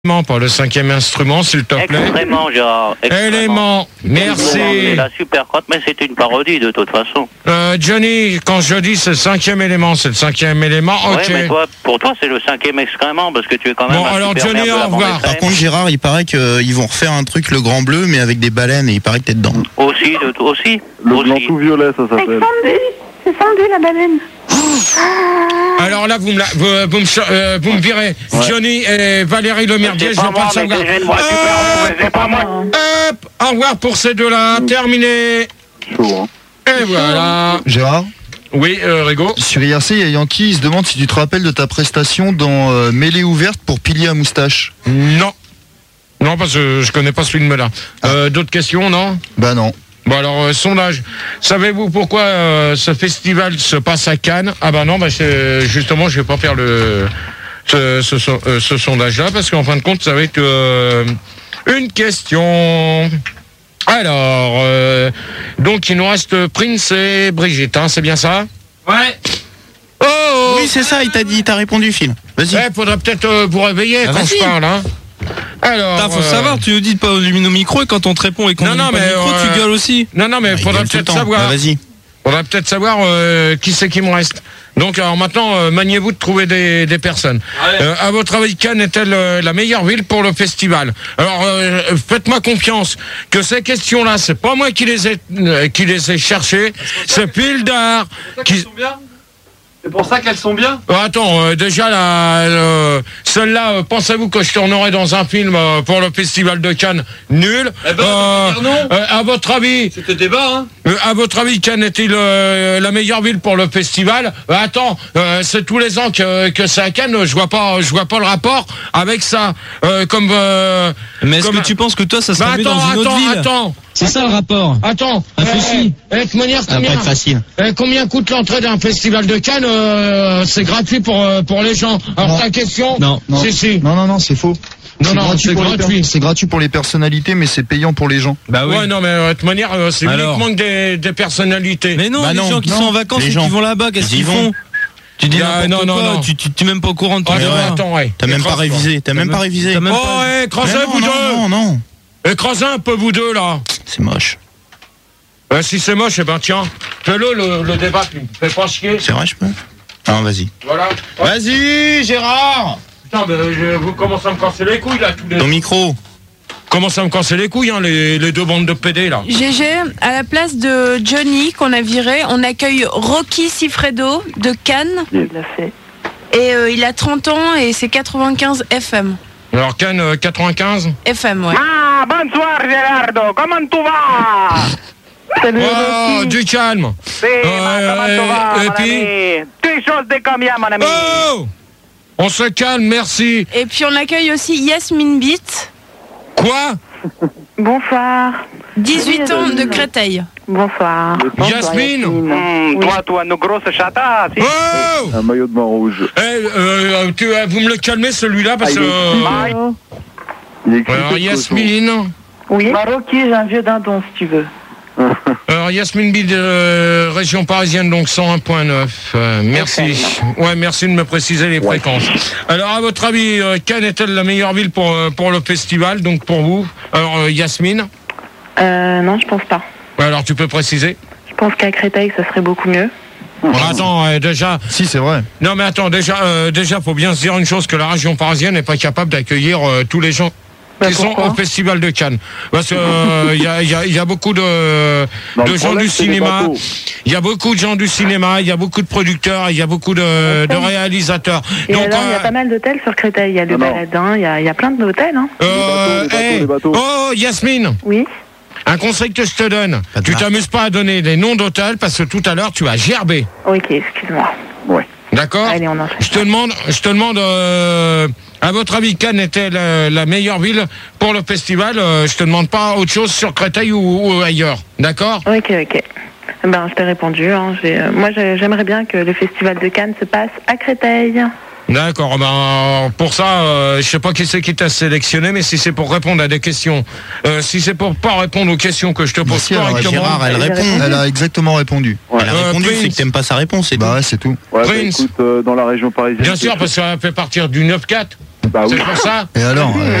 Pour le 5e instrument, s'il te plaît. Extrêmement, Gérard. Élément, merci. C'est la super crotte, mais c'est une parodie de toute façon. Johnny, quand je dis c'est le 5e élément, c'est le 5e élément, ok. Oui, mais toi, pour toi, c'est le 5e excrément, parce que tu es quand même bon, un alors super Johnny, maire de la au revoir. bande Par contre, Gérard, il paraît qu'ils vont refaire un truc, le Grand Bleu, mais avec des baleines, et il paraît que t'es dedans. Aussi. Le blanc tout violet, ça s'appelle. C'est fendu la baleine. Alors là, vous me virez. Ouais. Johnny et Valérie Lemerdier, je veux pas le savoir. Hop, au revoir pour ces deux-là, terminé. Chaud, hein. Et voilà. Gérard ? Oui, Rigo. Sur IRC, il y a Yankee, il se demande si tu te rappelles de ta prestation dans Mêlée ouverte pour pilier à moustache. Non. Non, parce que je connais pas ce film-là. D'autres questions, non ? Bah non. Bon alors, sondage. Savez-vous pourquoi ce festival se passe à Cannes ? Ah bah non, bah justement, je vais pas faire ce sondage-là, parce qu'en fin de compte, ça va être une question. Alors, donc il nous reste Prince et Brigitte, hein, c'est bien ça ? Ouais. Oh Oui, c'est ça, il t'a dit, t'as répondu, Phil. Vas-y. Ouais, faudra peut-être vous réveiller quand je parle, hein. Alors, faut savoir, tu nous dis de pas allumer nos micros et quand on te répond et qu'on allume pas le micro, tu gueules aussi. Non, mais faudra peut-être savoir. Bah, vas-y. Faudra peut-être savoir qui c'est qui me reste. Donc, alors maintenant, maniez-vous de trouver des personnes. À votre avis, Cannes est-elle la meilleure ville pour le festival ? Alors, faites-moi confiance que ces questions-là, c'est pas moi qui les ai cherchées, c'est Pildar qui. C'est pour ça qu'elles sont bien. Attends, déjà, celle-là, pensez-vous que je tournerai dans un film pour le Festival de Cannes ? Nul. Eh ben, non. À votre avis... C'était débat, hein. À votre avis, Cannes est-il la meilleure ville pour le festival ? Attends, c'est tous les ans que c'est à Cannes, je vois pas le rapport avec ça. Mais est-ce que tu penses que toi, ça serait mieux dans une autre ville ? Attends. C'est ça le rapport. Attends. Réfléchis. De manière, Ça va pas être facile. combien coûte l'entrée d'un festival de Cannes ? C'est gratuit pour les gens. Alors ta question ? Non. Si. Non, c'est faux. Non, c'est gratuit. C'est gratuit pour les personnalités, mais c'est payant pour les gens. Bah oui. Ouais, non, mais de toute manière, c'est uniquement que des personnalités. Mais non, Bah les non, gens qui non. sont en vacances Les et gens. qui vont là-bas, qu'est-ce Ils qu'ils vont. font ? Tu dis Non. Tu t'es même pas au courant de tout ça. Attends, ouais. T'as même pas révisé. T'as même pas révisé. T'as même pas- Écrasez Mais vous deux. Non. Écrasez un peu vous deux, là. C'est moche. Si c'est moche, eh ben tiens, fais-le le débat, tu me fais pas chier. C'est vrai, je peux ? Ah, vas-y. Voilà. Vas-y, Gérard ! Putain, mais vous commencez à me casser les couilles, là, tous les... Ton micro. Commencez à me casser les couilles, hein, les deux bandes de PD, là. GG, à la place de Johnny qu'on a viré, on accueille Rocky Sifredo de Cannes. Il l'a fait. Et il a 30 ans et c'est 95 FM. Alors, Cannes, 95 FM, ouais. Ah, bonsoir Gerardo, comment tu vas? Salut, Oh, du calme. Si, comment tu vas, et mon puis ami? Tu es chose de combien, mon ami? Oh, on se calme, merci. Et puis on accueille aussi Yasmine Beat, Quoi? Bonsoir. 18 ans de Créteil. Bonsoir. Yasmine? Toi, une grosse chata. Si. Oh, Un maillot de bain rouge. vous me le calmez, celui-là, parce que... Il est écrit Alors, quelque Yasmine... Oui. Maroquier, j'ai un vieux dindon, si tu veux. Alors, Yasmine Bid, région parisienne, donc 101.9. Merci. Ouais, merci de me préciser les fréquences. Alors, à votre avis, Cannes est-elle la meilleure ville pour le festival, donc pour vous? Alors, Yasmine? Non, je pense pas. Alors, tu peux préciser? Je pense qu'à Créteil, ça serait beaucoup mieux. Attends, déjà... Si, c'est vrai. Non, mais attends, déjà, faut bien se dire une chose, que la région parisienne n'est pas capable d'accueillir tous les gens qui sont au Festival de Cannes. Parce que il y a beaucoup de gens du cinéma. Il y a beaucoup de gens du cinéma, il y a beaucoup de producteurs, il y a beaucoup de réalisateurs. Et Donc, alors, il y a pas mal d'hôtels sur Créteil. Il y a le Baladin, il y a plein d'hôtels. Hein. les bateaux. Oh, Yasmine, Oui. un conseil que je te donne. Pas de Tu marque. t'amuses pas à donner des noms d'hôtels parce que tout à l'heure, tu as gerbé. Ok, excuse-moi. Ouais. D'accord? Allez, on enchaîne. Je te demande, à votre avis, Cannes était la meilleure ville pour le festival. Je te demande pas autre chose sur Créteil ou ailleurs. D'accord? Ok. Ben, je t'ai répondu. Hein. Moi, j'aimerais bien que le festival de Cannes se passe à Créteil. D'accord. Ben, pour ça, je sais pas qui c'est qui t'a sélectionné, mais si c'est pour répondre à des questions, si c'est pour pas répondre aux questions que je te pose Si, alors, correctement. Gérard, elle répond. Elle a exactement répondu. Ouais. Elle a répondu, Prince. c'est que t'aimes pas sa réponse. Bah ouais, c'est tout. Ouais, bah, Prince. écoute, dans la région parisienne. Bien sûr, parce que ça fait partir du 9-4. Bah oui. C'est pour ça. Et alors